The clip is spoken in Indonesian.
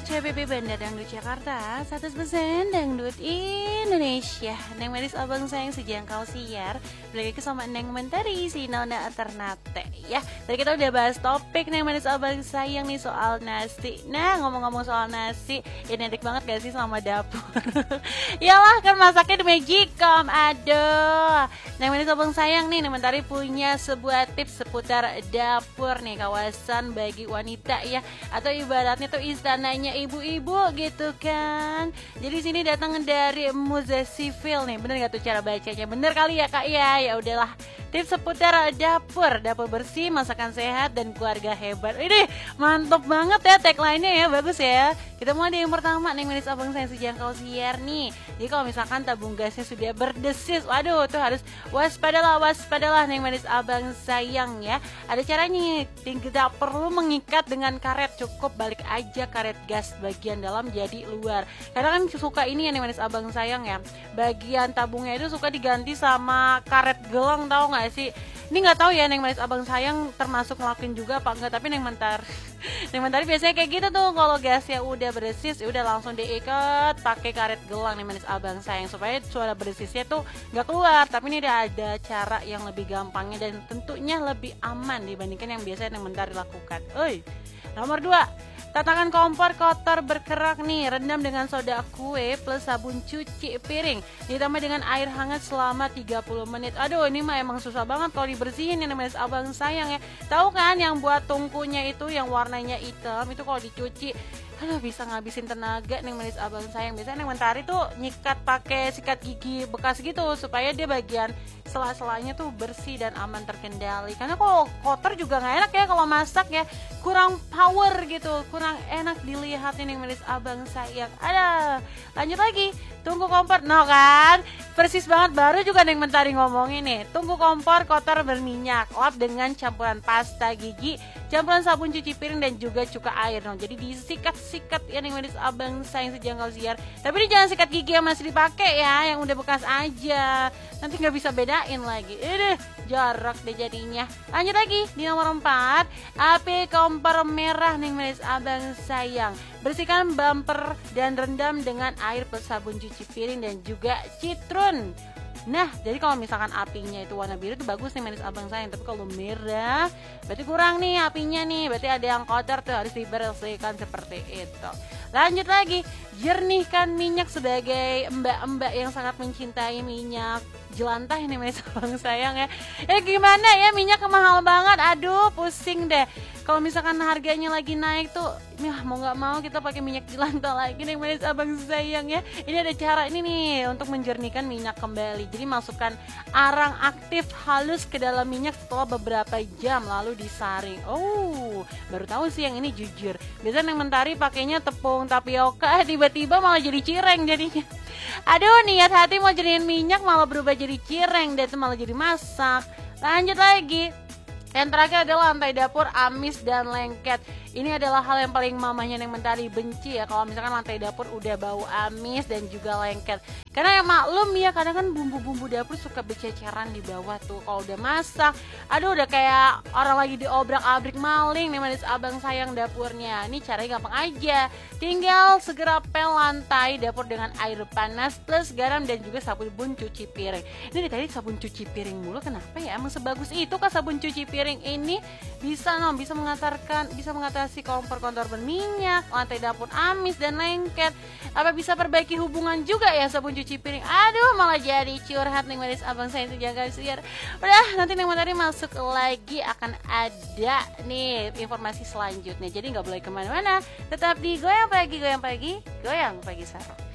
CBB Bandar Dangdut Jakarta 100% Dangdut Indonesia. Neng Manis Abang Sayang sejangkau siar. Balik lagi sama Neng Mentari si Nona Ternate ya. Tadi kita udah bahas topik Neng Manis Abang Sayang nih soal nasi. Nah ngomong-ngomong soal nasi, identik banget gak sih sama dapur? Yalah kan masaknya di Magicom. Aduh, Neng Manis Abang Sayang nih Neng Mentari punya sebuah tips seputar dapur nih, kawasan bagi wanita ya, atau ibaratnya tuh istananya ibu-ibu gitu kan. Jadi sini datang dari Muzasifil nih, bener gak tuh cara bacanya? Bener kali ya kak ya. Ya udahlah, tips seputar dapur bersih, masakan sehat dan keluarga hebat. Ini mantap banget ya tagline-nya ya, bagus ya. Kita mulai dari yang pertama, Neng Manis Abang Sayang sejangkau siar nih. Jadi kalau misalkan tabung gasnya sudah berdesis, waduh tuh harus waspadalah Neng Manis Abang Sayang ya. Ada caranya, tidak perlu mengikat dengan karet, cukup balik aja karet gas bagian dalam jadi luar. Karena kan suka ini ya Neng Manis Abang Sayang ya, bagian tabungnya itu suka diganti sama karet gelang, tahu nggak sih? Ini nggak tahu ya Neng Manis Abang Sayang termasuk ngelakuin juga apa enggak, tapi Neng Mentari biasanya kayak gitu tuh, kalau gasnya udah berdesis udah langsung diikat pakai karet gelang Neng Manis Abang Sayang supaya suara berdesisnya tuh nggak keluar. Tapi ini ada cara yang lebih gampangnya dan tentunya lebih aman dibandingkan yang biasa Neng Mentari lakukan. Nomor 2, tatakan kompor kotor berkerak nih, rendam dengan soda kue plus sabun cuci piring, ditambah dengan air hangat selama 30 menit. Aduh, ini mah emang susah banget kalau dibersihin ya Neng Manis Abang Sayang ya. Tahu kan yang buat tungkunya itu yang warnanya hitam itu kalau dicuci, aduh bisa ngabisin tenaga Neng Manis Abang Sayang. Biasanya Neng Mentari tuh nyikat pakai sikat gigi bekas gitu supaya dia bagian sela-selanya tuh bersih dan aman terkendali. Karena kalau kotor juga nggak enak ya kalau masak ya, kurang power gitu, kurang enak dilihat Neng Manis Abang Sayang. Ada, lanjut lagi, tunggu kompor, no kan? Persis banget, baru juga Neng Mentari ngomongin nih. Tunggu kompor kotor berminyak, lap dengan campuran pasta gigi, campuran sabun cuci piring dan juga cuka air. No, jadi disikat-sikat ya Neng Manis Abang Sayang sejangkau siar. Tapi ini jangan sikat gigi yang masih dipakai ya, yang udah bekas aja. Nanti nggak bisa bedain lagi. Jarak deh jadinya. Lanjut lagi di nomor 4, api kompor merah Neng Manis Abang Sayang. Bersihkan bumper dan rendam dengan air plus sabun cuci piring dan juga citron. Nah, jadi kalau misalkan apinya itu warna biru itu bagus nih Manis Abang Sayang. Tapi kalau merah berarti kurang nih apinya nih, berarti ada yang kotor tuh, harus dibersihkan seperti itu. Lanjut lagi, jernihkan minyak sebagai mbak-mbak yang sangat mencintai minyak jelantah ini Manis Abang Sayang ya. Gimana ya, minyak mahal banget, aduh pusing deh. Kalau misalkan harganya lagi naik tuh, ya mau nggak mau kita pakai minyak jelantah lagi nih Manis Abang Sayang ya. Ini ada cara ini nih untuk menjernihkan minyak kembali. Jadi masukkan arang aktif halus ke dalam minyak setelah beberapa jam lalu disaring. Baru tahu sih yang ini jujur. Biasanya Neng Mentari pakainya tepung tapioka, tiba-tiba malah jadi cireng jadinya. Aduh, niat hati mau jernihin minyak malah berubah jadi cireng dan itu malah jadi masak. Lanjut lagi. Yang terakhir adalah lantai dapur amis dan lengket. Ini adalah hal yang paling mamanya Neng Mentari benci ya, kalau misalkan lantai dapur udah bau amis dan juga lengket. Karena ya maklum ya, kadang kan bumbu-bumbu dapur suka berceceran di bawah tuh kalau udah masak. Aduh, udah kayak orang lagi diobrak-abrik maling Neng Manis Abang Sayang dapurnya. Ini caranya gampang aja, tinggal segera pel lantai dapur dengan air panas plus garam dan juga sabun cuci piring. Ini tadi sabun cuci piring mulu, kenapa ya? Emang sebagus itu kah sabun cuci piring ini? Bisa mengatasi kompor kotor berminyak, lantai dapur amis dan lengket. Apa bisa perbaiki hubungan juga ya sabun cuci piring? Aduh, malah jadi curhat Neng Manis Abang Sayang sejangkau siar. Udah, nanti Neng Mentari masuk lagi akan ada nih informasi selanjutnya. Jadi nggak boleh kemana-mana, tetap di Goyang Pagi, Goyang Pagi, Goyang Pagi Saro.